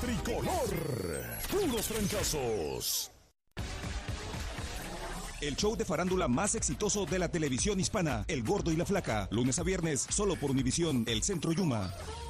tricolor. Puros trancazos. El show de farándula más exitoso de la televisión hispana, El Gordo y la Flaca. Lunes a viernes, solo por Univisión, El Centro Yuma.